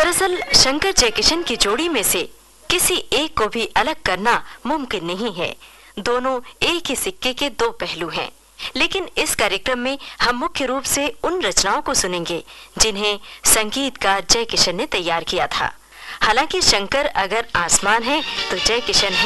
दरअसल शंकर जयकिशन की जोड़ी में से किसी एक को भी अलग करना मुमकिन नहीं है। दोनों एक ही सिक्के के दो पहलू हैं। लेकिन इस कार्यक्रम में हम मुख्य रूप से उन रचनाओं को सुनेंगे जिन्हें संगीतकार जयकिशन ने तैयार किया था। हालांकि शंकर अगर आसमान है तो जयकिशन है